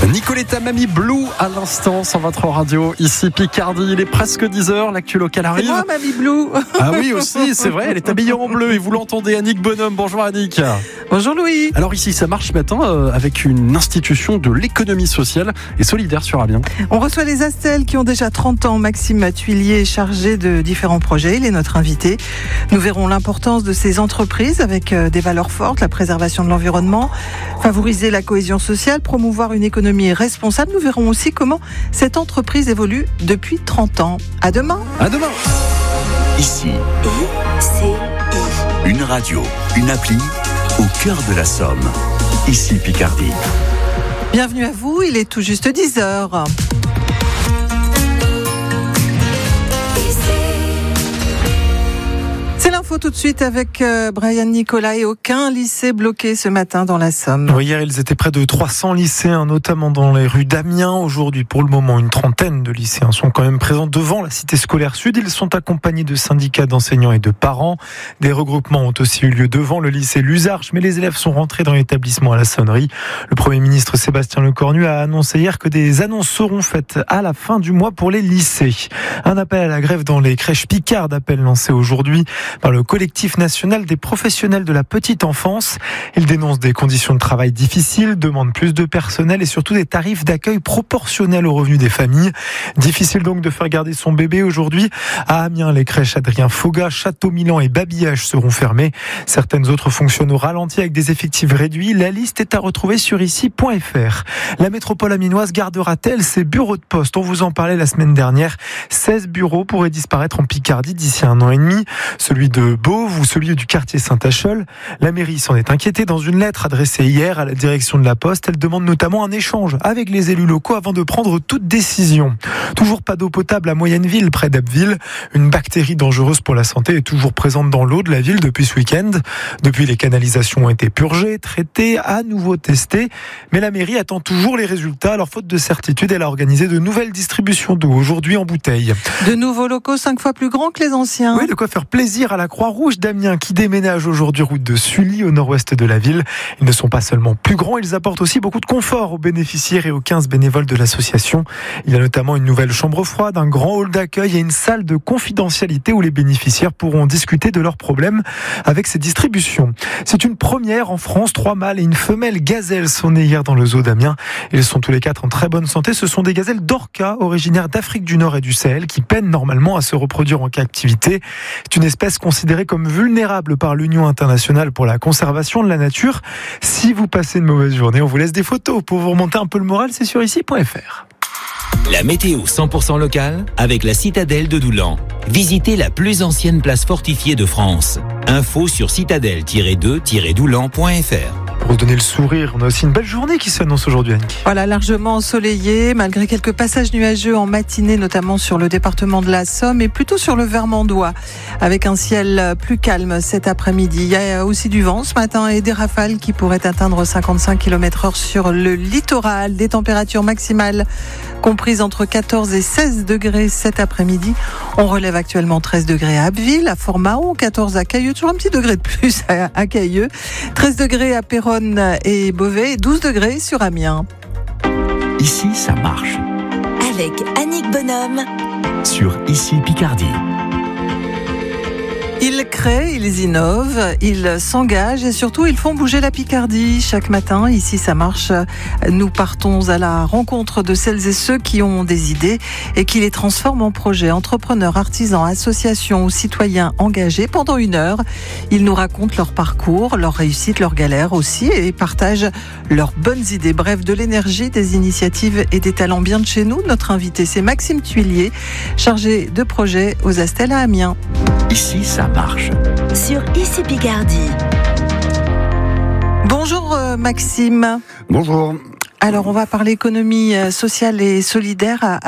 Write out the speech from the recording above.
Nicoletta Mamie Blue à l'instant sur votre radio, ici Picardie, il est presque 10h, l'actu locale arrive. C'est moi Mamie Blue. Ah oui aussi, c'est vrai, elle est habillée en bleu et vous l'entendez, Annick Bonhomme. Bonjour Annick. Bonjour Louis. Alors ici ça marche ce matin avec une institution de l'économie sociale et solidaire sur Amiens. On reçoit les Astel qui ont déjà 30 ans. Maxime Tuillier est chargé de différents projets, il est notre invité. Nous verrons l'importance de ces entreprises avec des valeurs fortes, la préservation de l'environnement, favoriser la cohésion sociale, promouvoir une économie responsable. Nous verrons aussi comment cette entreprise évolue depuis 30 ans. À demain. À demain. Ici, une radio, une appli au cœur de la Somme. Ici Picardie. Bienvenue à vous, il est tout juste 10h. C'est l'info tout de suite avec Brian Nicolas et aucun lycée bloqué ce matin dans la Somme. Oui, hier, ils étaient près de 300 lycéens, notamment dans les rues d'Amiens. Aujourd'hui, pour le moment, une trentaine de lycéens sont quand même présents devant la cité scolaire sud. Ils sont accompagnés de syndicats d'enseignants et de parents. Des regroupements ont aussi eu lieu devant le lycée Luzarches, mais les élèves sont rentrés dans l'établissement à la sonnerie. Le Premier ministre Sébastien Lecornu a annoncé hier que des annonces seront faites à la fin du mois pour les lycées. Un appel à la grève dans les crèches Picarde, appel lancé aujourd'hui par le collectif national des professionnels de la petite enfance. Il dénonce des conditions de travail difficiles, demande plus de personnel et surtout des tarifs d'accueil proportionnels aux revenus des familles. Difficile donc de faire garder son bébé aujourd'hui. À Amiens, les crèches Adrien Fauga, Château-Milan et Babillage seront fermées. Certaines autres fonctionnent au ralenti avec des effectifs réduits. La liste est à retrouver sur ici.fr. La métropole amiénoise gardera-t-elle ses bureaux de poste ? On vous en parlait la semaine dernière. 16 bureaux pourraient disparaître en Picardie d'ici 1 an et demi. Celui de Beauve ou celui du quartier Saint-Achol. La mairie s'en est inquiétée dans une lettre adressée hier à la direction de la Poste. Elle demande notamment un échange avec les élus locaux avant de prendre toute décision. Toujours pas d'eau potable à Moyenneville, près d'Abbeville. Une bactérie dangereuse pour la santé est toujours présente dans l'eau de la ville depuis ce week-end. Depuis, les canalisations ont été purgées, traitées, à nouveau testées. Mais la mairie attend toujours les résultats. Alors, faute de certitude, elle a organisé de nouvelles distributions d'eau aujourd'hui en bouteille. De nouveaux locaux 5 fois plus grands que les anciens. Oui, de quoi faire plaisir à la Croix-Rouge d'Amiens qui déménage aujourd'hui route de Sully au nord-ouest de la ville. Ils ne sont pas seulement plus grands, ils apportent aussi beaucoup de confort aux bénéficiaires et aux 15 bénévoles de l'association. Il y a notamment une nouvelle chambre froide, un grand hall d'accueil et une salle de confidentialité où les bénéficiaires pourront discuter de leurs problèmes avec ces distributions. C'est une première en France, 3 mâles et une femelle gazelle sont nés hier dans le zoo d'Amiens. Ils sont tous les 4 en très bonne santé. Ce sont des gazelles d'Orca, originaires d'Afrique du Nord et du Sahel, qui peinent normalement à se reproduire en captivité. C'est une espèce considérée comme vulnérable par l'Union internationale pour la conservation de la nature. Si vous passez une mauvaise journée, on vous laisse des photos pour vous remonter un peu le moral, c'est sur ici.fr. La météo 100% locale avec la citadelle de Doulan. Visitez la plus ancienne place fortifiée de France. Info sur citadelle-2-doulan.fr. Pour vous donner le sourire, on a aussi une belle journée qui s'annonce aujourd'hui, Annick. Voilà, largement ensoleillé, malgré quelques passages nuageux en matinée, notamment sur le département de la Somme et plutôt sur le Vermandois, avec un ciel plus calme cet après-midi. Il y a aussi du vent ce matin et des rafales qui pourraient atteindre 55 km/h sur le littoral. Des températures maximales comprises entre 14 et 16 degrés cet après-midi. On relève actuellement 13 degrés à Abbeville, à Fort-Mahon, 14 à Cailleux, toujours un petit degré de plus à Cailleux, 13 degrés à Péronne et Beauvais, 12 degrés sur Amiens. Ici, ça marche. Avec Annick Bonhomme. Sur Ici Picardie. Ils créent, ils innovent, ils s'engagent et surtout ils font bouger la Picardie. Chaque matin, ici ça marche, nous partons à la rencontre de celles et ceux qui ont des idées et qui les transforment en projets. Entrepreneurs, artisans, associations ou citoyens engagés pendant 1 heure. Ils nous racontent leur parcours, leurs réussites, leurs galères aussi et partagent leurs bonnes idées. Bref, de l'énergie, des initiatives et des talents bien de chez nous. Notre invité, c'est Maxime Tuillier, chargé de projet aux Astel à Amiens. Ici, ça marche. Sur Ici Picardie. Bonjour Maxime. Bonjour. Alors on va parler économie sociale et solidaire